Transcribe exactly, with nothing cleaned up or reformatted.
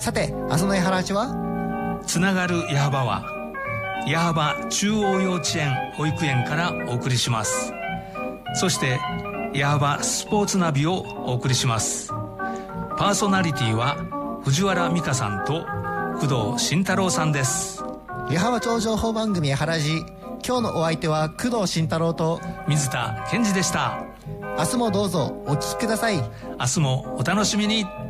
さて、明日の矢原町はつながる矢幅は矢幅中央幼稚園保育園からお送りします。そして矢幅スポーツナビをお送りします。パーソナリティは藤原美香さんと工藤慎太郎さんです。 矢幅町情報番組矢原寺、今日のお相手は工藤慎太郎と水田健二でした。 明日もどうぞお聞きください。 明日もお楽しみに。